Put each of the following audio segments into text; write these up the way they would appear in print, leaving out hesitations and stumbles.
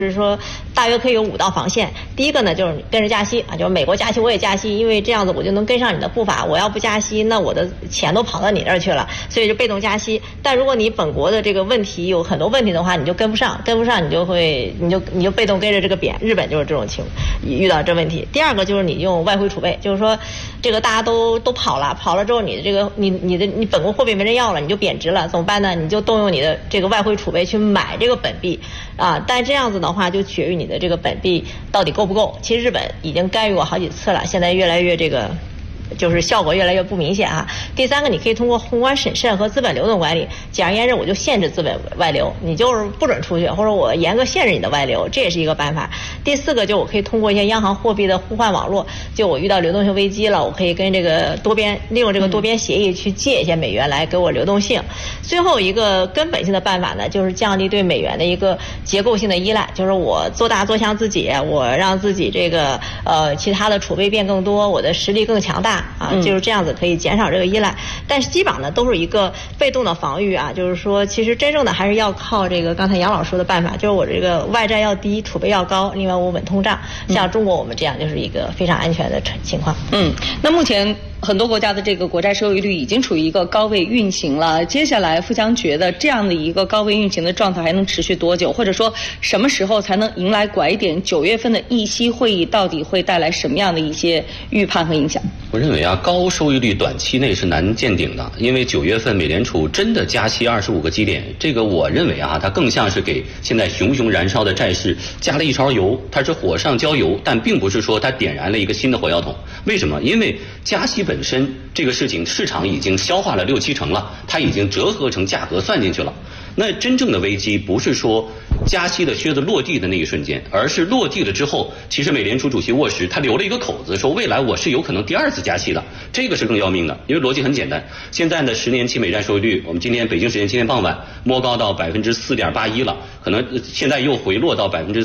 就是说，大约可以有5道防线。第一个呢，就是跟着加息啊，就是美国加息我也加息，因为这样子我就能跟上你的步伐。我要不加息，那我的钱都跑到你那儿去了，所以就被动加息。但如果你本国的这个问题有很多问题的话，你就跟不上，你就被动跟着这个贬。日本就是这种遇到这问题。第二个就是你用外汇储备，就是说这个大家都跑了之后，你的这个你本国货币没人要了，你就贬值了，怎么办呢？你就动用你的这个外汇储备去买这个本币啊，但这样子的话就取决于你的这个本币到底够不够。其实日本已经干预过好几次了，现在越来越这个就是效果越来越不明显啊。第三个，你可以通过宏观审慎和资本流动管理，简而言之，我就限制资本外流，你就是不准出去，或者我严格限制你的外流，这也是一个办法。第四个，就我可以通过一些央行货币的互换网络，就我遇到流动性危机了，我可以跟这个利用这个多边协议去借一些美元来给我流动性。最后一个根本性的办法呢，就是降低对美元的一个结构性的依赖，就是我做大做强自己，我让自己这个其他的储备变更多，我的实力更强大。就是这样子可以减少这个依赖，但是基本上呢都是一个被动的防御啊，就是说其实真正的还是要靠这个刚才杨老师说的办法，就是我这个外债要低，储备要高，另外我稳通胀，像中国我们这样就是一个非常安全的情况。 那目前很多国家的这个国债收益率已经处于一个高位运行了，接下来富强觉得这样的一个高位运行的状态还能持续多久，或者说什么时候才能迎来拐点？9月份的议息会议到底会带来什么样的一些预判和影响？ 我认为高收益率短期内是难见顶的，因为9月份美联储真的加息25个基点，这个我认为它更像是给现在熊熊燃烧的债市加了一勺油，它是火上浇油，但并不是说它点燃了一个新的火药桶。为什么？因为加息本身这个事情市场已经消化了6、7成了，它已经折合成价格算进去了。那真正的危机不是说加息的靴子落地的那一瞬间，而是落地了之后，其实美联储主席沃什他留了一个口子，说未来我是有可能第2次加息的，这个是更要命的。因为逻辑很简单，现在的10年期美债收益率，我们今天北京时间今天傍晚摸高到4.81%了，可能现在又回落到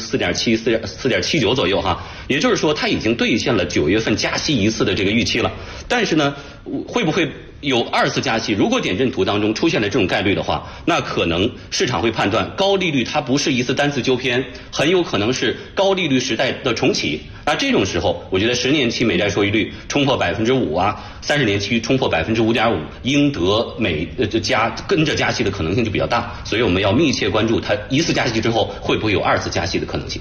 4.7%、4.79%左右哈。也就是说，它已经兑现了9月份加息1次的这个预期了。但是呢，会不会有2次加息？如果点阵图当中出现了这种概率的话，那可能市场会判断高利率它不是一次单次纠偏，很有可能是高利率时代的重启。那这种时候，我觉得10年期美债收益率冲破5%啊，30年期冲破5.5%，英德美跟着加息的可能性就比较大。所以我们要密切关注它1次加息之后会不会有2次加息的可能性。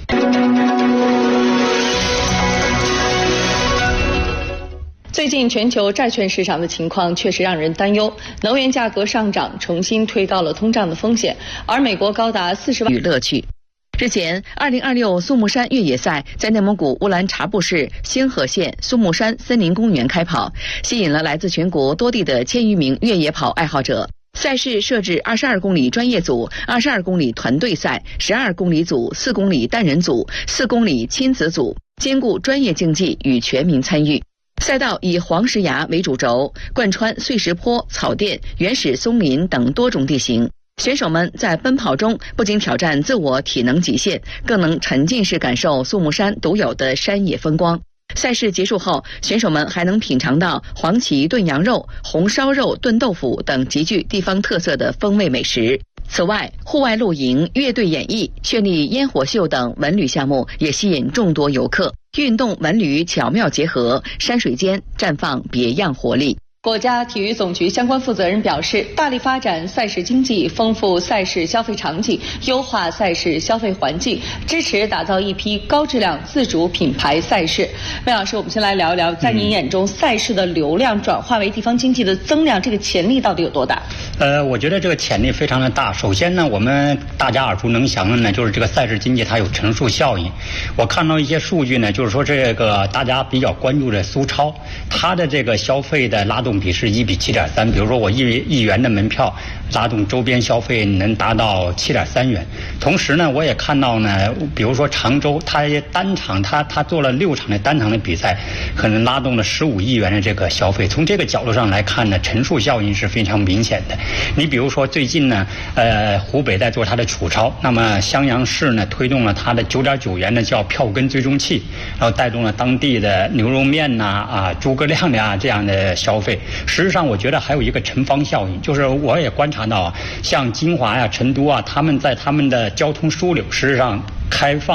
最近全球债券市场的情况确实让人担忧，能源价格上涨重新推高了通胀的风险，而美国高达40万乐趣。日前，2026苏木山越野赛在内蒙古乌兰察布市兴河县苏木山森林公园开跑，吸引了来自全国多地的1000余名越野跑爱好者。赛事设置22公里专业组、22公里团队赛、12公里组、4公里单人组、4公里亲子组，兼顾专业竞技与全民参与。赛道以黄石崖为主轴，贯穿碎石坡、草甸、原始松林等多种地形。选手们在奔跑中不仅挑战自我体能极限，更能沉浸式感受苏木山独有的山野风光。赛事结束后，选手们还能品尝到黄芪炖羊肉、红烧肉炖豆腐等极具地方特色的风味美食。此外，户外露营、乐队演绎、绚丽烟火秀等文旅项目也吸引众多游客。运动文旅巧妙结合，山水间绽放别样活力。 国家体育总局相关负责人表示，大力发展赛事经济，丰富赛事消费场景，优化赛事消费环境，支持打造一批高质量自主品牌赛事。魏老师，我们先来聊一聊，在您眼中，赛事的流量转化为地方经济的增量，这个潜力到底有多大？ 我觉得这个潜力非常的大。首先呢，我们大家耳熟能详的呢，就是这个赛事经济它有乘数效应。我看到一些数据呢，就是说这个大家比较关注的苏超，它的这个消费的拉动比是1比7.3，比如说我1元的门票拉动周边消费能达到7.3元。同时呢，我也看到呢，比如说常州，它单场它做了6场的单场的比赛，可能拉动了15亿元的这个消费。从这个角度上来看呢，乘数效应是非常明显的。 你比如说最近呢，湖北在做它的储超，那么襄阳市呢推动了它的9.9元的叫票根追踪器，然后带动了当地的牛肉面呐、诸葛亮呀这样的消费。实际上，我觉得还有一个乘芳效应，就是我也观察到啊，像金华呀、成都啊，他们在他们的交通枢纽实际上开放